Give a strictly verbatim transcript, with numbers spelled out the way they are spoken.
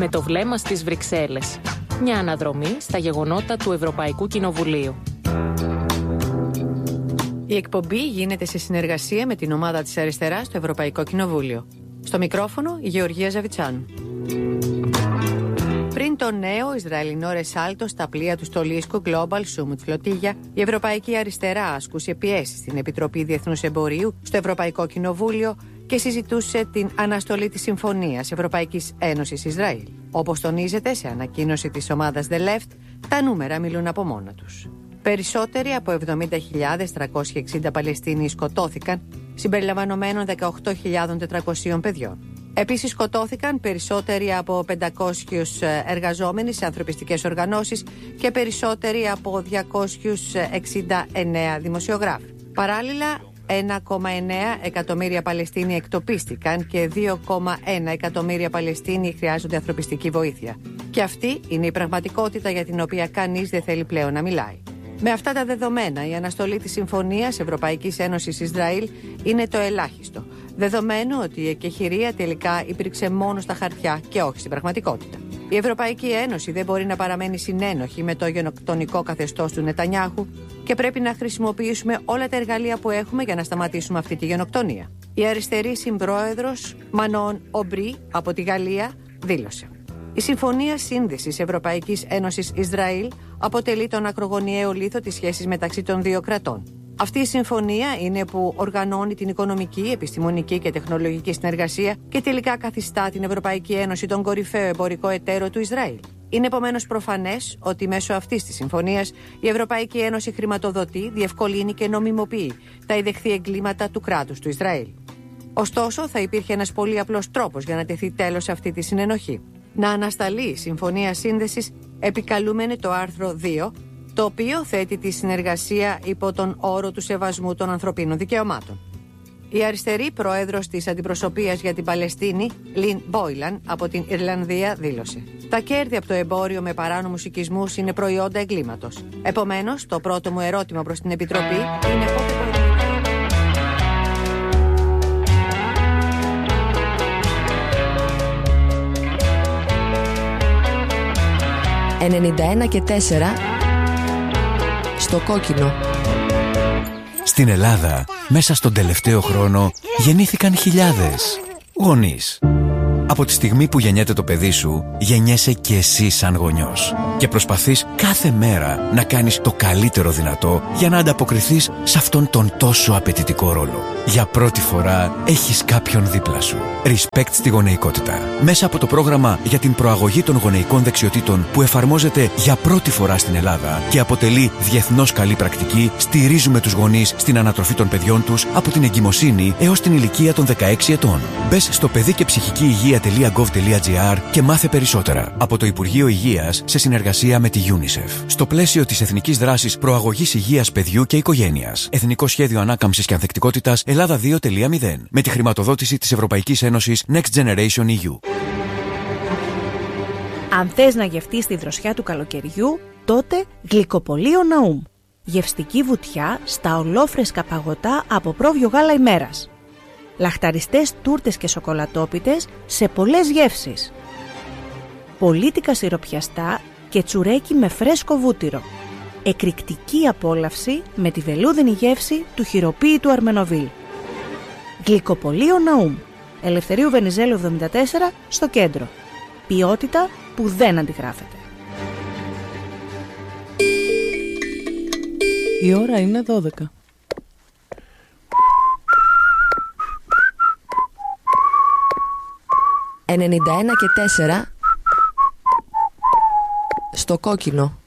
Με το βλέμμα στις Βρυξέλλες. Μια αναδρομή στα γεγονότα του Ευρωπαϊκού Κοινοβουλίου. Η εκπομπή γίνεται σε συνεργασία με την ομάδα της Αριστεράς στο Ευρωπαϊκό Κοινοβούλιο. Στο μικρόφωνο η Γεωργία Ζαβιτσάνου. Πριν το νέο Ισραηλινό ρεσάλτο στα πλοία του στολίσκου Global Summit Flotilla, η Ευρωπαϊκή Αριστερά ασκούσε πιέσεις στην Επιτροπή Διεθνούς Εμπορίου στο Ευρωπαϊκό Κοινοβούλιο και συζητούσε την αναστολή της Συμφωνίας Ευρωπαϊκής Ένωσης Ισραήλ. Όπως τονίζεται σε ανακοίνωση της ομάδας The Left, τα νούμερα μιλούν από μόνα τους. Περισσότεροι από εβδομήντα χιλιάδες τριακόσιοι εξήντα Παλαιστίνοι σκοτώθηκαν, συμπεριλαμβανομένων δεκαοκτώ χιλιάδες τετρακόσιων παιδιών. Επίσης σκοτώθηκαν περισσότεροι από πεντακόσιους εργαζόμενοι σε ανθρωπιστικές οργανώσεις και περισσότεροι από διακόσιους εξήντα εννέα δημοσιογράφοι. Παράλληλα, ένα κόμμα εννέα εκατομμύρια Παλαιστίνοι εκτοπίστηκαν και δύο κόμμα ένα εκατομμύρια Παλαιστίνοι χρειάζονται ανθρωπιστική βοήθεια. Και αυτή είναι η πραγματικότητα για την οποία κανείς δεν θέλει πλέον να μιλάει. Με αυτά τα δεδομένα, η αναστολή της Συμφωνίας Ευρωπαϊκής Ένωσης Ισραήλ είναι το ελάχιστο, δεδομένου ότι η εκεχηρία τελικά υπήρξε μόνο στα χαρτιά και όχι στην πραγματικότητα. Η Ευρωπαϊκή Ένωση δεν μπορεί να παραμένει συνένοχη με το γενοκτονικό καθεστώς του Νετανιάχου και πρέπει να χρησιμοποιήσουμε όλα τα εργαλεία που έχουμε για να σταματήσουμε αυτή τη γενοκτονία. Η αριστερή συμπρόεδρος Μανών Ομπρί από τη Γαλλία δήλωσε: η Συμφωνία Σύνδεσης Ευρωπαϊκής Ένωσης Ισραήλ αποτελεί τον ακρογωνιαίο λίθο της σχέσης μεταξύ των δύο κρατών. Αυτή η συμφωνία είναι που οργανώνει την οικονομική, επιστημονική και τεχνολογική συνεργασία και τελικά καθιστά την Ευρωπαϊκή Ένωση τον κορυφαίο εμπορικό εταίρο του Ισραήλ. Είναι επομένως προφανές ότι μέσω αυτής της συμφωνίας η Ευρωπαϊκή Ένωση χρηματοδοτεί, διευκολύνει και νομιμοποιεί τα ιδεχθή εγκλήματα του κράτους του Ισραήλ. Ωστόσο, θα υπήρχε ένας πολύ απλός τρόπος για να τεθεί τέλος σε αυτή τη συνενοχή. Να ανασταλεί η Συμφωνία Σύνδεσης επικαλούμενη το άρθρο δύο, το οποίο θέτει τη συνεργασία υπό τον όρο του σεβασμού των ανθρωπίνων δικαιωμάτων. Η αριστερή πρόεδρος της Αντιπροσωπείας για την Παλαιστίνη, Λιν Μπόιλαν, από την Ιρλανδία, δήλωσε: τα κέρδη από το εμπόριο με παράνομους οικισμούς είναι προϊόντα εγκλήματος. Επομένως, το πρώτο μου ερώτημα προς την Επιτροπή είναι πότε το... ενενήντα ένα και τέσσερα στο κόκκινο. Στην Ελλάδα, μέσα στον τελευταίο χρόνο, γεννήθηκαν χιλιάδες γονείς. Από τη στιγμή που γεννιέται το παιδί σου, γεννιέσαι και εσύ σαν γονιός. Και προσπαθείς κάθε μέρα να κάνεις το καλύτερο δυνατό για να ανταποκριθείς σε αυτόν τον τόσο απαιτητικό ρόλο. Για πρώτη φορά έχεις κάποιον δίπλα σου. Respect στη γονεϊκότητα. Μέσα από το πρόγραμμα για την προαγωγή των γονεϊκών δεξιοτήτων που εφαρμόζεται για πρώτη φορά στην Ελλάδα και αποτελεί διεθνώς καλή πρακτική, στηρίζουμε τους γονείς στην ανατροφή των παιδιών τους από την εγκυμοσύνη έως την ηλικία των δεκαέξι ετών. Μπες στο παιδί και ψυχική υγεία τελεία gov τελεία gr και μάθε περισσότερα. Από το Υπουργείο Υγείας σε συνεργασία με τη UNICEF. Στο πλαίσιο της Εθνικής Δράσης Προαγωγής Υγείας Παιδιού και Οικογένειας. Εθνικό Σχέδιο Ανάκαμψης και Ανθεκτικότητας Ελλάδα δύο τελεία μηδέν. Με τη χρηματοδότηση της Ευρωπαϊκής Ένωσης Next Generation ι γιου. Αν θες να γευτείς τη δροσιά του καλοκαιριού, τότε γλυκοπολείο Ναούμ. Γευστική βουτιά στα ολόφρεσκα παγωτά από πρόβιο γάλα ημέρας. Λαχταριστές τούρτες και σοκολατόπιτες σε πολλές γεύσεις. Πολίτικα σιροπιαστά και τσουρέκι με φρέσκο βούτυρο. Εκρηκτική απόλαυση με τη βελούδινη γεύση του χειροποίητου Αρμενοβίλ. Γλυκοπολείο Ναούμ. Ελευθερίου Βενιζέλου εβδομήντα τέσσερα στο κέντρο. Ποιότητα που δεν αντιγράφεται. Η ώρα είναι δώδεκα. ενενήντα ένα και τέσσερα στο κόκκινο.